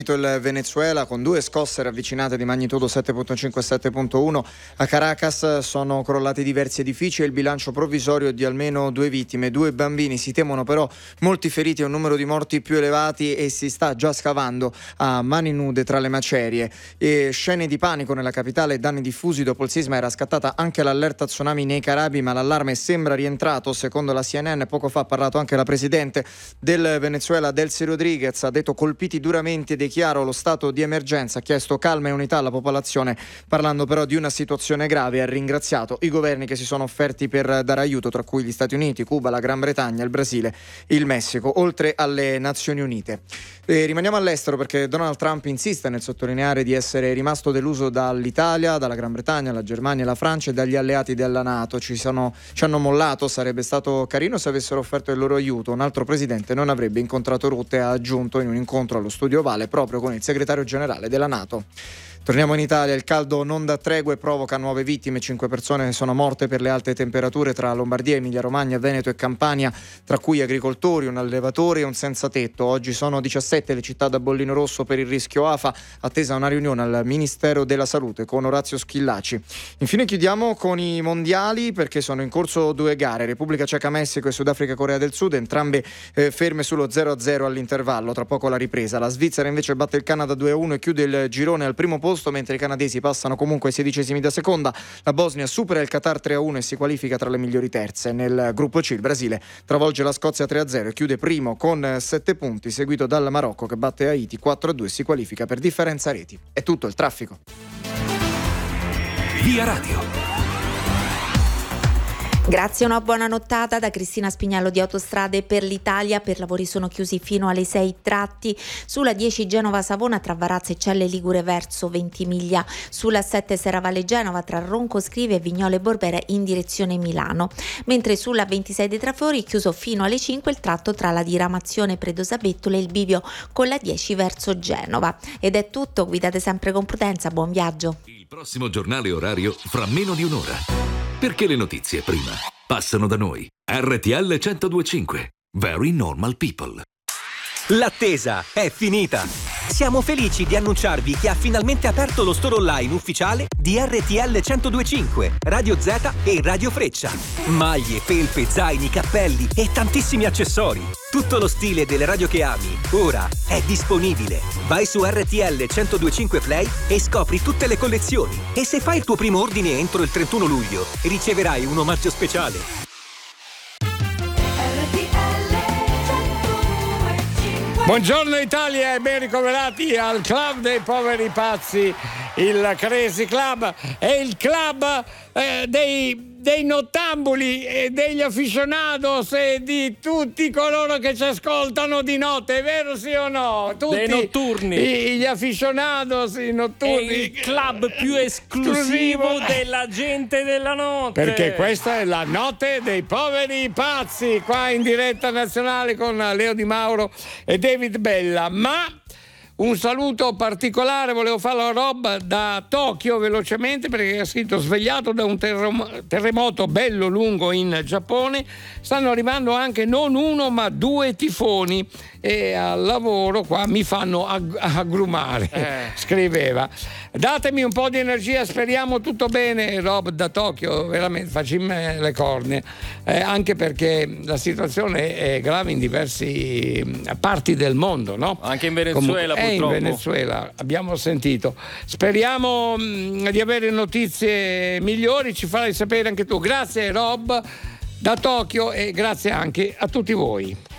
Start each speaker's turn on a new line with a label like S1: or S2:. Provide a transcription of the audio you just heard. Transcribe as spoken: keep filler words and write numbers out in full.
S1: Il Venezuela con due scosse ravvicinate di magnitudo sette virgola cinque e sette virgola uno a Caracas. Sono crollati diversi edifici e il bilancio provvisorio è di almeno due vittime, due bambini. Si temono però molti feriti e un numero di morti più elevati e si sta già scavando a mani nude tra le macerie. E scene di panico nella capitale, danni diffusi dopo il sisma. Era scattata anche l'allerta tsunami nei Caraibi, ma l'allarme sembra rientrato. Secondo la C N N, poco fa ha parlato anche la presidente del Venezuela, Delcy Rodriguez, ha detto colpiti duramente ed chiaro lo stato di emergenza, ha chiesto calma e unità alla popolazione, parlando però di una situazione grave. Ha ringraziato i governi che si sono offerti per dare aiuto, tra cui gli Stati Uniti, Cuba, la Gran Bretagna, il Brasile, il Messico, oltre alle Nazioni Unite. E rimaniamo all'estero perché Donald Trump insiste nel sottolineare di essere rimasto deluso dall'Italia, dalla Gran Bretagna, la Germania, la Francia e dagli alleati della NATO. Ci, sono, ci hanno mollato, sarebbe stato carino se avessero offerto il loro aiuto. Un altro presidente non avrebbe incontrato Rutte, ha aggiunto in un incontro allo Studio Ovale proprio con il segretario generale della NATO. Torniamo in Italia, il caldo non dà tregua e provoca nuove vittime, cinque persone sono morte per le alte temperature tra Lombardia, Emilia Romagna, Veneto e Campania, tra cui agricoltori, un allevatore e un senza tetto. Oggi sono diciassette le città da bollino rosso per il rischio A F A, attesa una riunione al Ministero della Salute con Orazio Schillaci. Infine chiudiamo con i mondiali perché sono in corso due gare, Repubblica Ceca Messico e Sudafrica Corea del Sud, entrambe eh, ferme sullo zero a zero all'intervallo, tra poco la ripresa. La Svizzera invece batte il Canada due a uno e chiude il girone al primo posto, mentre i canadesi passano comunque ai sedicesimi da seconda. La Bosnia supera il Qatar tre a uno e si qualifica tra le migliori terze. Nel gruppo C il Brasile travolge la Scozia tre a zero e chiude primo con sette punti, seguito dal Marocco che batte Haiti quattro a due e si qualifica per differenza reti. È tutto il traffico.
S2: Via Radio.
S3: Grazie, una buona nottata da Cristina Spignello di Autostrade per l'Italia. Per lavori sono chiusi fino alle sei tratti sulla dieci Genova-Savona tra Varazze e Celle Ligure verso Ventimiglia, sulla sette Serravalle Genova tra Ronco Scrive e Vignole Borbere in direzione Milano, mentre sulla ventisei dei Trafori chiuso fino alle cinque il tratto tra la diramazione Predosa Bettole e il bivio con la dieci verso Genova. Ed è tutto, guidate sempre con prudenza, buon viaggio.
S2: Il prossimo giornale orario fra meno di un'ora. Perché le notizie prima passano da noi. R T L centodue e cinque. Very Normal People.
S4: L'attesa è finita. Siamo felici di annunciarvi che ha finalmente aperto lo store online ufficiale di R T L centodue e cinque, Radio Z e Radio Freccia. Maglie, felpe, zaini, cappelli e tantissimi accessori. Tutto lo stile delle radio che ami, ora è disponibile. Vai su R T L centodue e cinque Play e scopri tutte le collezioni. E se fai il tuo primo ordine entro il trentuno luglio, riceverai un omaggio speciale.
S5: Buongiorno Italia e ben ricoverati al Club dei Poveri Pazzi, il Crazy Club è il club eh, dei, dei nottambuli e degli aficionados e di tutti coloro che ci ascoltano di notte, è vero sì o no? Tutti
S6: dei notturni.
S5: I, gli aficionados, i notturni.
S6: È il club più esclusivo della gente della notte.
S5: Perché questa è la notte dei poveri pazzi, qua in diretta nazionale con Leo Di Mauro e David Bella. Ma un saluto particolare volevo farlo a Rob da Tokyo velocemente, perché ha scritto: svegliato da un terremo- terremoto bello lungo in Giappone, stanno arrivando anche non uno ma due tifoni e al lavoro qua mi fanno ag- aggrumare, eh. scriveva. Datemi un po' di energia, speriamo tutto bene. Rob da Tokyo, veramente facciamo le corne, eh, anche perché la situazione è grave in diverse parti del mondo, no?
S6: Anche in Venezuela.
S5: Comunque,
S6: purtroppo.
S5: in Venezuela abbiamo sentito. Speriamo mh, di avere notizie migliori, ci farai sapere anche tu. Grazie Rob da Tokyo e grazie anche a tutti voi.